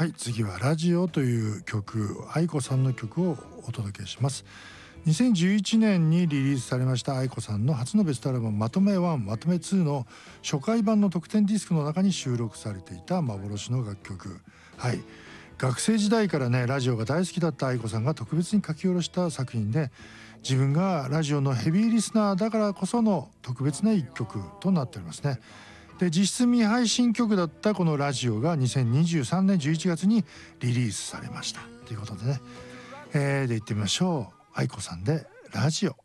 はい、次はラジオという曲、愛子さんの曲をお届けします。2011年にリリースされました愛子さんの初のベストアルバムまとめ1まとめ2の初回版の特典ディスクの中に収録されていた幻の楽曲。はい、学生時代からねラジオが大好きだった愛子さんが特別に書き下ろした作品で、自分がラジオのヘビーリスナーだからこその特別な一曲となっておりますね。で、実質未配信曲だったこのラジオが2023年11月にリリースされましたということでね、で行ってみましょう。愛子さんでラジオ。